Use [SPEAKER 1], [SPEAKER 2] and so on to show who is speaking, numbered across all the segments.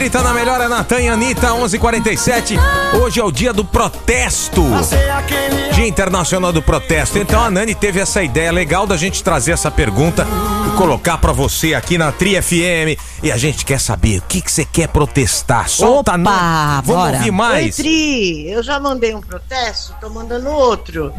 [SPEAKER 1] Tá na melhor, é Natan e Anitta, 11h47. Hoje é o dia do protesto, Dia Internacional do Protesto. Então a Nani teve essa ideia legal da gente trazer essa pergunta e colocar pra você aqui na Tri FM. E a gente quer saber o que você quer protestar. Solta, Nani. Vamos ouvir mais.
[SPEAKER 2] Oi, Tri, eu já mandei um protesto, tô mandando outro.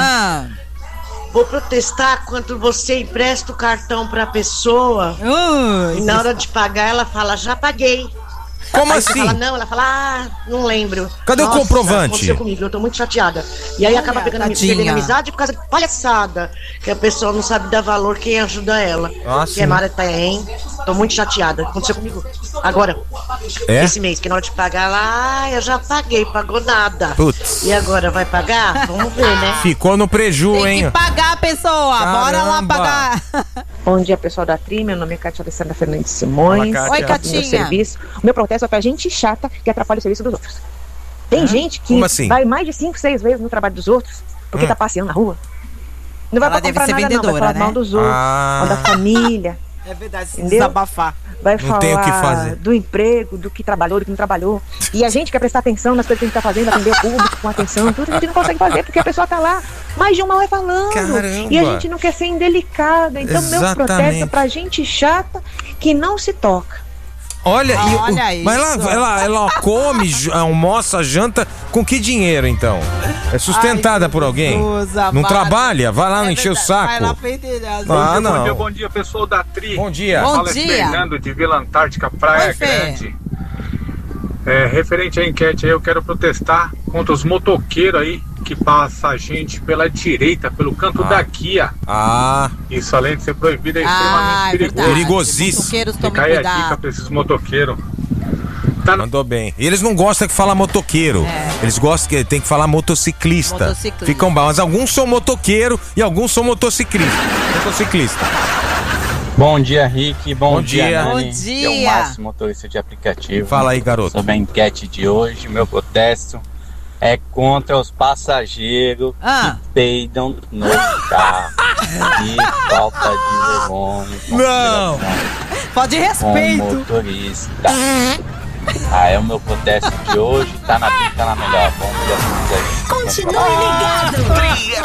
[SPEAKER 2] Vou protestar quando você empresta o cartão pra pessoa e na hora de pagar ela fala, já paguei.
[SPEAKER 1] Como
[SPEAKER 2] aí
[SPEAKER 1] assim?
[SPEAKER 2] Você fala, não, ela fala, não lembro.
[SPEAKER 1] Cadê o comprovante?
[SPEAKER 2] Aconteceu comigo, eu tô muito chateada. E aí acaba perdendo amizade por causa de palhaçada, que a pessoa não sabe dar valor quem ajuda ela. Que é Mara Taém. Tô muito chateada. Aconteceu comigo agora. Esse mês, que na hora de pagar ela, eu já paguei, pagou nada.
[SPEAKER 1] Putz.
[SPEAKER 2] E agora, vai pagar? Vamos ver, né?
[SPEAKER 1] Ficou no preju, hein?
[SPEAKER 3] Tem que pagar a pessoa.
[SPEAKER 1] Caramba.
[SPEAKER 3] Bora lá pagar.
[SPEAKER 4] Bom dia, pessoal da Tri, meu nome é Cátia Alessandra Fernandes Simões.
[SPEAKER 1] Fala,
[SPEAKER 3] Oi,
[SPEAKER 1] Cátia.
[SPEAKER 4] Meu
[SPEAKER 3] Catinha.
[SPEAKER 4] serviço. O meu protesto é pra gente chata que atrapalha o serviço dos outros. Tem gente que
[SPEAKER 1] Como assim?
[SPEAKER 4] vai mais de 5, 6 vezes no trabalho dos outros porque tá passeando na rua. Não vai
[SPEAKER 3] Ela
[SPEAKER 4] pra
[SPEAKER 3] deve
[SPEAKER 4] comprar
[SPEAKER 3] ser
[SPEAKER 4] nada, não. Vai
[SPEAKER 3] vendedora,
[SPEAKER 4] falar
[SPEAKER 3] né?
[SPEAKER 4] mal dos outros, mal da família.
[SPEAKER 3] É verdade, se
[SPEAKER 4] Entendeu?
[SPEAKER 3] desabafar.
[SPEAKER 4] Vai
[SPEAKER 1] Não
[SPEAKER 4] falar
[SPEAKER 1] tem o que fazer.
[SPEAKER 4] do emprego, do que trabalhou, do que não trabalhou. E a gente quer prestar atenção nas coisas que a gente tá fazendo, atender o público com atenção, tudo a gente não consegue fazer, porque a pessoa tá lá mais de uma hora falando.
[SPEAKER 1] Caramba.
[SPEAKER 4] E a gente não quer ser indelicada. Então, meu
[SPEAKER 1] Exatamente.
[SPEAKER 4] protesto é pra gente chata que não se toca.
[SPEAKER 1] Olha,
[SPEAKER 3] Olha
[SPEAKER 1] mas
[SPEAKER 3] isso.
[SPEAKER 1] ela come, almoça, janta com que dinheiro, então? É sustentada por alguém? Não trabalha? Vai lá, não encher o saco.
[SPEAKER 3] Vai lá pra entender.
[SPEAKER 1] Ah, não.
[SPEAKER 5] Bom dia, pessoal da Tri.
[SPEAKER 1] Bom dia.
[SPEAKER 3] Bom
[SPEAKER 5] Fala
[SPEAKER 3] dia.
[SPEAKER 5] Fernando de Vila Antártica, Praia
[SPEAKER 3] Oi, Fê.
[SPEAKER 5] Grande. Referente à enquete aí, eu quero protestar contra os motoqueiros aí que passa a gente pela direita, pelo canto da guia. Isso, além de ser proibido, é extremamente perigoso.
[SPEAKER 1] Perigosíssimo.
[SPEAKER 3] Motoqueiros, tomem
[SPEAKER 5] Fica aí a dica
[SPEAKER 3] cuidado.
[SPEAKER 5] pra esses motoqueiros.
[SPEAKER 1] Mandou bem. E eles não gostam que fala motoqueiro. Eles gostam que tem que falar motociclista.
[SPEAKER 3] Motociclista.
[SPEAKER 1] Ficam bons. Mas alguns são motoqueiro e alguns são motociclista.
[SPEAKER 6] Bom dia, Rick. Bom dia,
[SPEAKER 3] Bom
[SPEAKER 6] Nani.
[SPEAKER 3] dia.
[SPEAKER 6] É o Márcio, motorista de aplicativo.
[SPEAKER 1] Fala aí, garoto.
[SPEAKER 6] Sobre a enquete de hoje, meu protesto é contra os passageiros que peidam no carro. Que falta de vergonha.
[SPEAKER 1] Não.
[SPEAKER 3] Falta de
[SPEAKER 6] Com o
[SPEAKER 3] respeito.
[SPEAKER 6] motorista. É o meu protesto de hoje. Tá na melhor. Bom dia,
[SPEAKER 7] Continue ligado.